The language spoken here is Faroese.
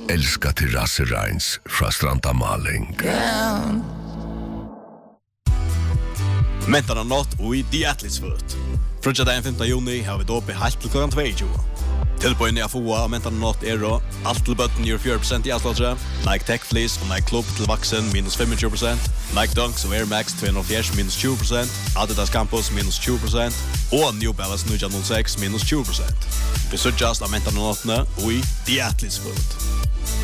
älska terrassereins fra Stranda Maling. Mentarna nått og i The Atlasfoot. Frutja dagen 15. juni har vi dåp i halvt til klokken 22. Tilbøyene jeg får av mentarna nått og alt til bøtten gjør 4% i avslåttere. Nike Tech Fleece og Nike Club til vaksen minus 25%. Nike Dunks og Air Max 240 minus 20%. Adidas Campus minus 20%. Og New Balance 906 minus 20%. Vi sørgjast av mentarna nåttene og i The Atlasfoot.